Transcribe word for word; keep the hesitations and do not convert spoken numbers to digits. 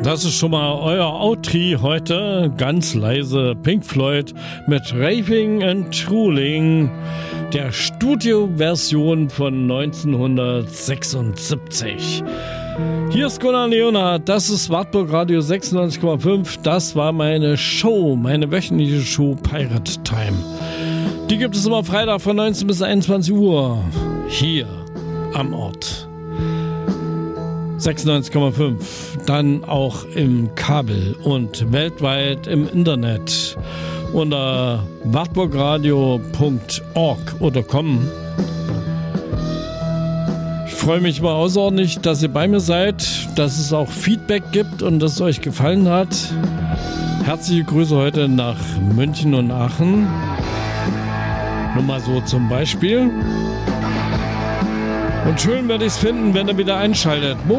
Das ist schon mal euer Outri heute. Ganz leise Pink Floyd mit Raving and Truling, der Studioversion von neunzehnhundertsechsundsiebzig. Hier ist Gunnar Leonhardt, das ist Wartburg Radio sechsundneunzig Komma fünf. Das war meine Show, meine wöchentliche Show Pirate Time. Die gibt es immer Freitag von neunzehn bis einundzwanzig Uhr hier am Ort. sechsundneunzig Komma fünf, dann auch im Kabel und weltweit im Internet unter wartburgradio punkt org oder com. Ich freue mich mal außerordentlich, dass ihr bei mir seid, dass es auch Feedback gibt und dass es euch gefallen hat. Herzliche Grüße heute nach München und Aachen. Nur mal so zum Beispiel. Und schön werde ich es finden, wenn ihr wieder einschaltet.